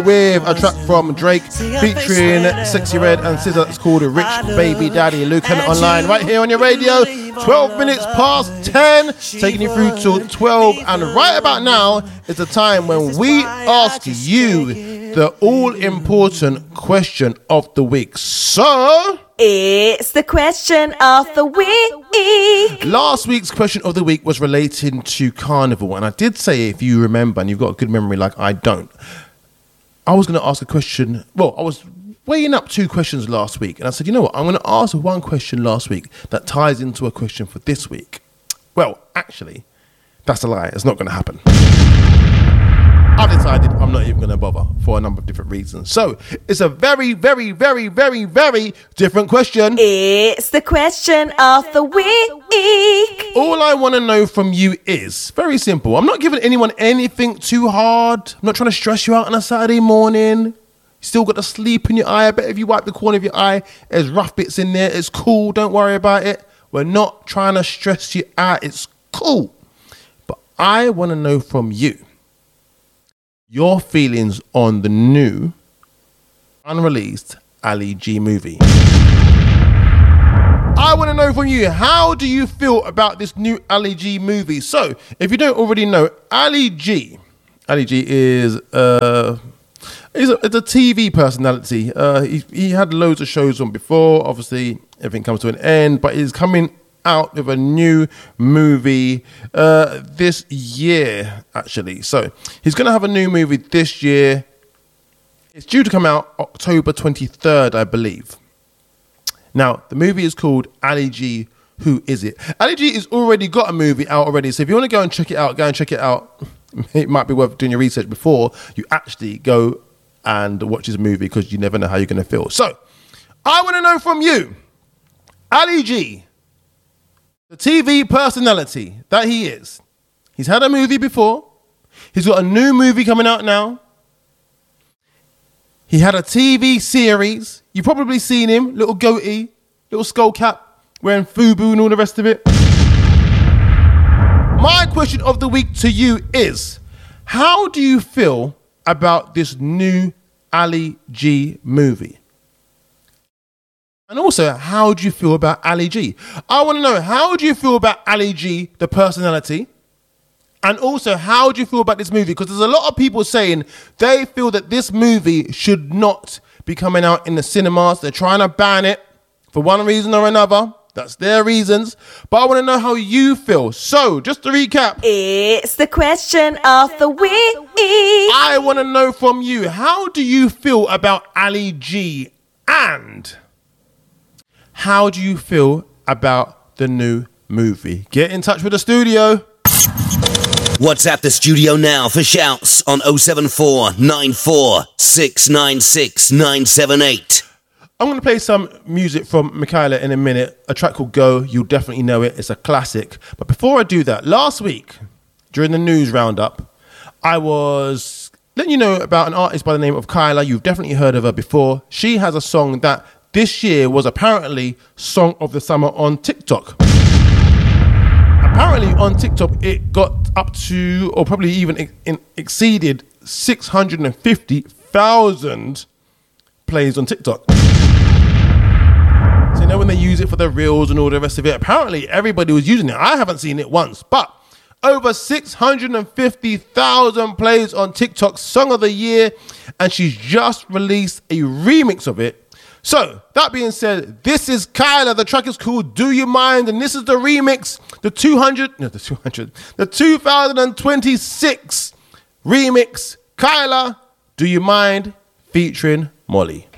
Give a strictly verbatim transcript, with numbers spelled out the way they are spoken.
with a track from Drake featuring Sexy Red and S Z A. It's called Rich Baby Daddy. Luke Kennett Online right here on your radio. twelve minutes past ten, taking you through till twelve. And right about now is the time when we ask you the all-important question of the week. So... it's the question of the week. Last week's question of the week was relating to Carnival. And I did say, if you remember, and you've got a good memory like I don't, I was going to ask a question. Well, I was weighing up two questions last week. And I said, you know what? I'm going to ask one question last week that ties into a question for this week. Well, actually, that's a lie. It's not going to happen. I've decided I'm not even going to bother for a number of different reasons. So it's a very, very, very, very, very different question. It's the question of the week. All I want to know from you is very simple. I'm not giving anyone anything too hard. I'm not trying to stress you out on a Saturday morning. You still got the sleep in your eye. I bet if you wipe the corner of your eye, there's rough bits in there. It's cool. Don't worry about it. We're not trying to stress you out. It's cool. But I want to know from you your feelings on the new, unreleased Ali G movie. I want to know from you, how do you feel about this new Ali G movie? So, if you don't already know, Ali G, Ali G is uh, he's a, it's a T V personality. Uh, he, he had loads of shows on before. Obviously, everything comes to an end, but he's coming out with a new movie uh, this year, actually. So he's going to have a new movie this year. It's due to come out October twenty-third, I believe. Now, the movie is called Ali G, Who Is It? Ali G has already got a movie out already. So if you want to go and check it out, go and check it out. It might be worth doing your research before you actually go and watch his movie, because you never know how you're going to feel. So I want to know from you, Ali G, the T V personality that he is. He's had a movie before. He's got a new movie coming out now. He had a T V series. You've probably seen him. Little goatee, little skull cap, wearing FUBU and all the rest of it. My question of the week to you is, how do you feel about this new Ali G movie? And also, how do you feel about Ali G? I want to know, how do you feel about Ali G, the personality? And also, how do you feel about this movie? Because there's a lot of people saying they feel that this movie should not be coming out in the cinemas. They're trying to ban it for one reason or another. That's their reasons. But I want to know how you feel. So, just to recap. It's the question of the week. I want to know from you, how do you feel about Ali G? And how do you feel about the new movie? Get in touch with the studio. WhatsApp the studio now for shouts on oh seven four nine four six nine six nine seven eight. I'm going to play some music from Michaela in a minute. A track called Go. You'll definitely know it. It's a classic. But before I do that, last week, during the news roundup, I was letting you know about an artist by the name of Kyla. You've definitely heard of her before. She has a song that this year was apparently Song of the Summer on TikTok. Apparently on TikTok, it got up to, or probably even ex- in, exceeded six hundred fifty thousand plays on TikTok. So you know when they use it for their reels and all the rest of it, apparently everybody was using it. I haven't seen it once, but over six hundred fifty thousand plays on TikTok, Song of the Year, and she's just released a remix of it. So, that being said, this is Kyla. The track is called Do You Mind? And this is the remix, the two hundred, no, the two hundred, the two thousand twenty-six remix, Kyla, Do You Mind? Featuring Molly.